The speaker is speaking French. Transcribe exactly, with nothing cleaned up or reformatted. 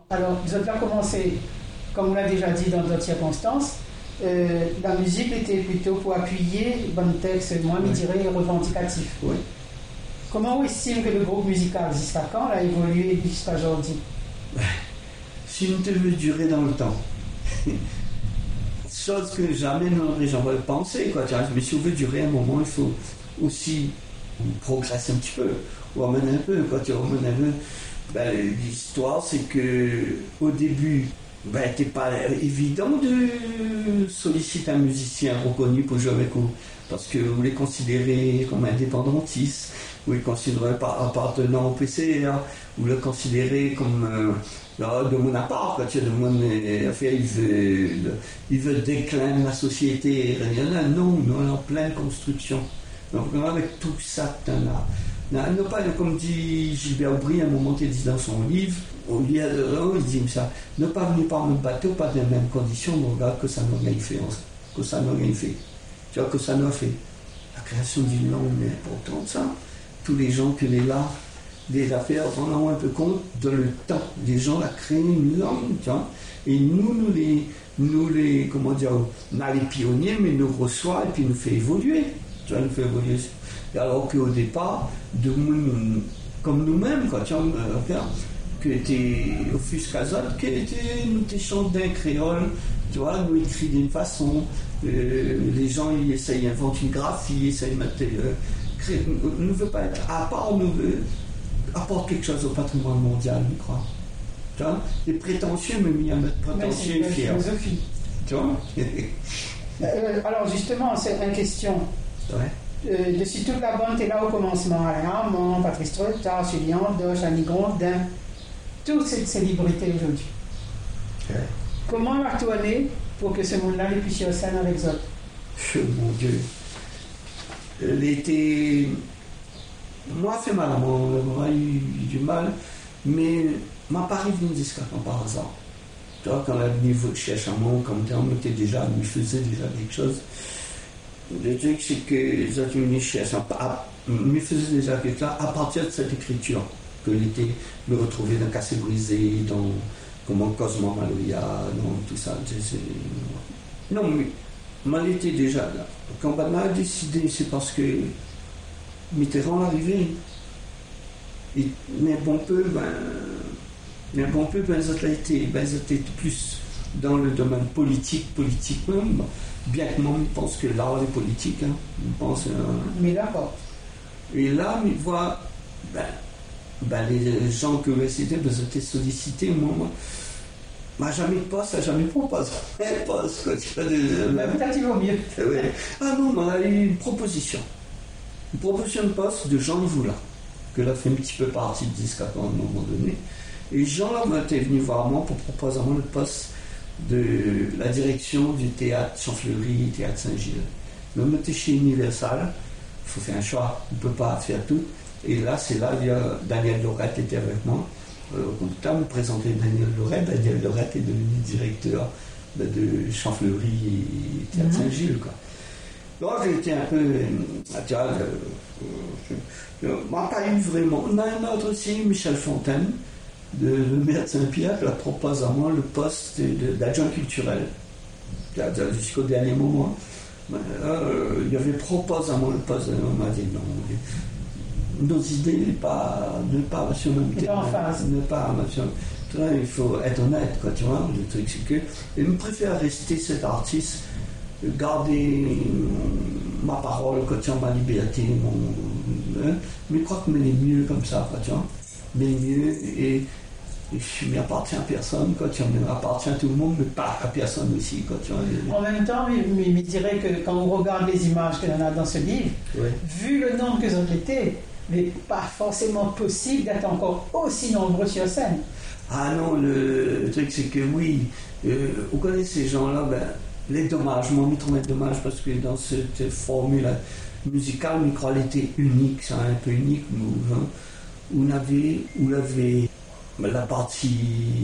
Alors, vous avez commencé, comme on l'a déjà dit dans d'autres circonstances, euh, la musique était plutôt pour appuyer bon texte, moins, je dirais, revendicatif. Oui. Comment on estime que le groupe musical jusqu'à quand a évolué jusqu'à aujourd'hui? Si nous devons durer dans le temps. Chose que jamais n'aurait jamais pensé, quoi. Mais si on veut durer un moment, il faut aussi progresser un petit peu, ou amener un peu. Quand tu emmènes un peu, ben, l'histoire, c'est que au début, ben, c'était pas évident de solliciter un musicien reconnu pour jouer avec vous, parce que vous les considérez comme indépendantistes, vous les considérez pas appartenant au P C A, vous les considérez comme euh, là, de mon appart, quand tu as de mon affaire, il veut, il veut décliner la société. Non, nous on est en pleine construction. Donc avec tout ça, non, pas comme dit Gilbert Aubry, à un moment il dit dans son livre, au lieu de il dit ça, ne pas venir par le même bateau, pas dans les mêmes conditions, mais regarde que ça n'a rien fait, que ça n'a rien fait. Tu vois que ça n'a fait. La création d'une langue est importante, ça. Tous les gens que les là, les affaires, on en a un peu compte de le temps. Les gens ont créé une langue, tu vois. Et nous, nous les, nous les, comment dire, on a les pionniers, mais nous reçoit et puis nous fait évoluer. Tu vois, nous fait évoluer. Alors qu'au départ, de nous, comme nous-mêmes, quoi, tu vois, que était au Fuscazot, que était, nous étions d'un créole, tu vois, nous écrit d'une façon, euh, les gens ils essayent d'inventer une graphie, ils essayent de mettre, euh, créer, nous ne veut pas être, à part nous veut apporte quelque chose au patrimoine mondial, je crois. Tu vois, les prétentieux, mais mis à mettre prétentieux et fier. Philosophie. Tu vois. euh, alors justement, c'est une question. Ouais. Euh, dessus toute la bande est là au commencement. Alain Armand, Patrice Trotta, Julien Doche, Annie Grondin, toute cette célébrité aujourd'hui. Ouais. Comment va tourner pour que ce monde-là les puisse sur scène avec eux? Oh, mon Dieu. L'été. Moi, fait mal, moi, j'ai eu du mal, mais ma Paris venu jusqu'à quand par hasard. Tu vois, quand le niveau de cherche à moi, comme on était déjà, on faisait déjà quelque chose. Le truc, c'est que les autres me cherchent, me faisaient déjà quelque chose à partir de cette écriture, que l'été me retrouvait dans Cassé Brisé, dans comment Cosmo Maloya, dans tout ça. Non, mais moi, l'été déjà là. Quand on a décidé, c'est parce que Mitterrand arrivé. Et, mais bon peu, ben, mais bon peu, ben, ils étaient, ben, ils étaient plus dans le domaine politique, politique même, bien que moi, je pense que l'art est politique, hein, je pense. Euh, mais d'accord. Et là, je vois, ben, ben, les gens que c'était, ben, ils étaient sollicités, moi, moi, m'a jamais de poste, jamais de poste, poste, quoi, tu vois, de, ben, peut-être il vaut mieux. Ouais. Ah non, on a eu une proposition. Une proposition de poste de Jean Voula, que là fait un petit peu partie de Disque à un moment donné. Et Jean là était venu voir moi pour proposer à moi le poste de la direction du théâtre Champfleury, théâtre Saint-Gilles. Mais on était chez Universal, il faut faire un choix, on ne peut pas faire tout. Et là, c'est là, il y a Daniel Lorette qui était avec moi. Euh, comme tout à l'heure, me présenter Daniel Lorette. Daniel Lorette est devenu directeur de Champfleury et théâtre mm-hmm. Saint-Gilles, quoi. Donc j'ai été un peu, tu vois, je n'ai pas eu vraiment. On a un autre aussi, Michel Fontaine, de, le maire de Saint-Pierre, qui a proposé à moi le poste d'adjoint culturel, jusqu'au dernier moment. Euh, il avait proposé à moi le poste, on m'a dit non, nos idées ne pas, ne pas sur le même terrain, ne pas sur, il faut être honnête, quoi, tu vois, le truc c'est que, je préfère rester cet artiste, garder ma parole, quand tu as ma liberté, mon, hein, mais je crois que mais mieux comme ça, quoi, tu vois, mais mieux, et, et je m'appartiens à personne, quoi, tu m'appartiens à tout le monde, mais pas à personne aussi, quoi, tu vois. En même temps, je dirais que quand on regarde les images que l'on a dans ce livre, ouais. Vu le nombre qu'ils ont été, mais pas forcément possible d'être encore aussi nombreux sur scène. Ah non, le, le truc c'est que oui, euh, vous connaissez ces gens-là, ben, les dommages, moi je trouve dommage parce que dans cette formule musicale, je crois qu'elle était unique, c'est un peu unique, où on avait, où avait la partie